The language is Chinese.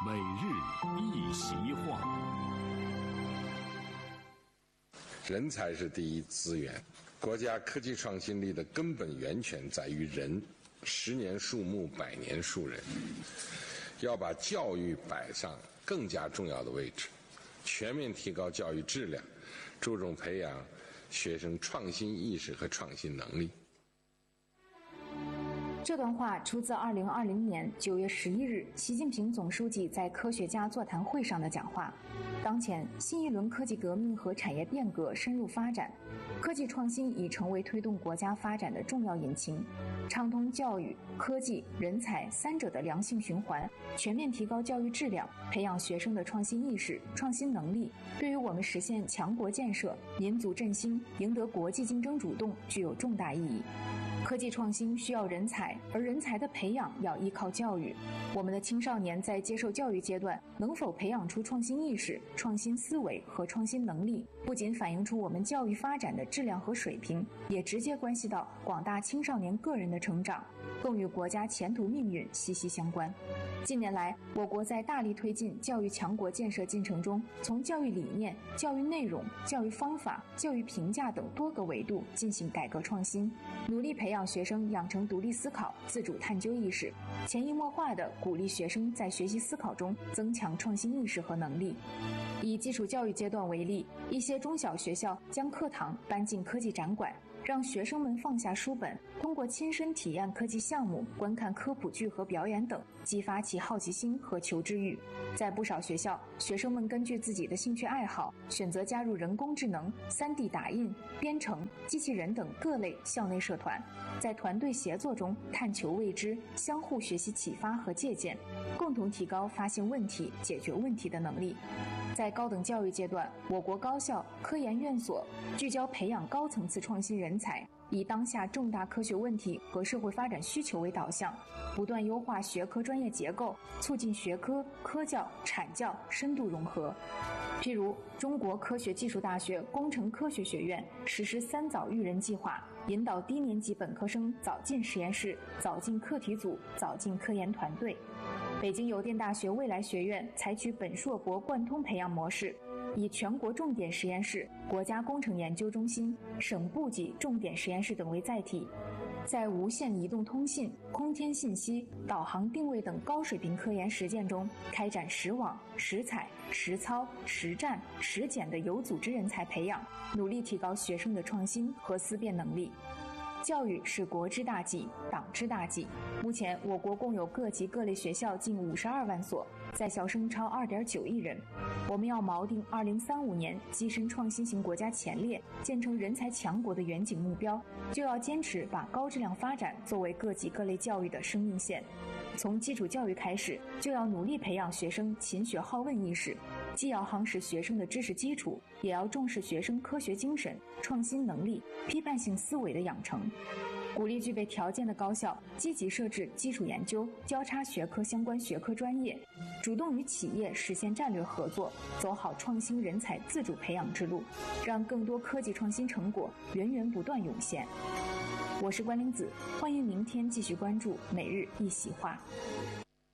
每日一席话。 人才是第一资源，国家科技创新力的根本源泉在于人，10年树木，100年树人。要把教育摆上更加重要的位置，全面提高教育质量，注重培养学生创新意识和创新能力。 这段话出自2020年9月11日习近平总书记在科学家座谈会上的讲话。当前，新一轮科技革命和产业变革深入发展，科技创新已成为推动国家发展的重要引擎。畅通教育、科技、人才三者的良性循环，全面提高教育质量，培养学生的创新意识、创新能力，对于我们实现强国建设、民族振兴、赢得国际竞争主动具有重大意义。科技创新需要人才，而人才的培养要依靠教育。我们的青少年在接受教育阶段能否培养出创新意识、创新思维和创新能力，不仅反映出我们教育发展的质量和水平，也直接关系到广大青少年个人的成长，更与国家前途命运息息相关。近年来，我国在大力推进教育强国建设进程中，从教育理念、教育内容、教育方法、教育评价等多个维度进行改革创新，努力培养学生养成独立思考、自主探究意识，潜移默化地鼓励学生在学习思考中增强创新意识和能力。以基础教育阶段为例，一些中小学校将课堂搬进科技展馆，让学生们放下书本，通过亲身体验科技项目、观看科普剧和表演等，激发其好奇心和求知欲。在不少学校，学生们根据自己的兴趣爱好，选择加入人工智能、3D 打印、编程、机器人等各类校内社团，在团队协作中探求未知，相互学习启发和借鉴，共同提高发现问题、解决问题的能力。在高等教育阶段，我国高校、科研院所聚焦培养高层次创新人才，以当下重大科学问题和社会发展需求为导向，不断优化学科专业结构，促进学科、科教、产教深度融合。譬如，中国科学技术大学工程科学学院实施3早育人计划，引导低年级本科生早进实验室、早进课题组、早进科研团队。北京邮电大学未来学院采取本硕博贯通培养模式，以全国重点实验室、国家工程研究中心、省部级重点实验室等为载体，在无线移动通信、空天信息、导航定位等高水平科研实践中，开展实网、实采、实操、实战、实检的有组织人才培养，努力提高学生的创新和思辨能力。教育是国之大计，党之大计。目前，我国共有各级各类学校近52万所，在校生超2.9亿人。我们要锚定2035年跻身创新型国家前列，建成人才强国的远景目标，就要坚持把高质量发展作为各级各类教育的生命线。从基础教育开始，就要努力培养学生勤学好问意识，既要夯实学生的知识基础，也要重视学生科学精神、创新能力、批判性思维的养成。鼓励具备条件的高校积极设置基础研究、交叉学科相关学科专业，主动与企业实现战略合作，走好创新人才自主培养之路，让更多科技创新成果源源不断涌现。我是关灵子，欢迎明天继续关注每日一席话。